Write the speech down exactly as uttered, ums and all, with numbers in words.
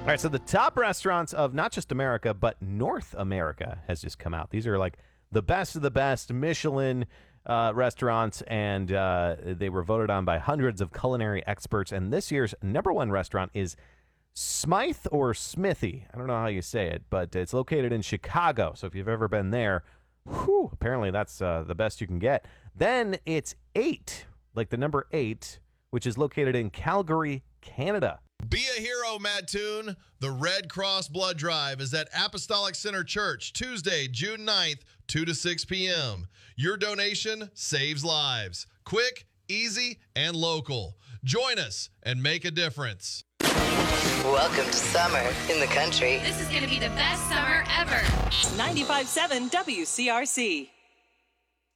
All right, so the top restaurants of not just America, but North America has just come out. These are like the best of the best Michelin uh, restaurants, and uh, they were voted on by hundreds of culinary experts. And this year's number one restaurant is Smythe or Smithy. I don't know how you say it, but it's located in Chicago. So if you've ever been there, whew, apparently that's uh, the best you can get. Then it's eight, like the number eight, which is located in Calgary, Canada. Be a hero, Mattoon. The Red Cross Blood Drive is at Apostolic Center Church, Tuesday, June ninth, two to six p.m. Your donation saves lives. Quick, easy, and local. Join us and make a difference. Welcome to summer in the country. This is going to be the best summer ever. ninety-five point seven W C R C.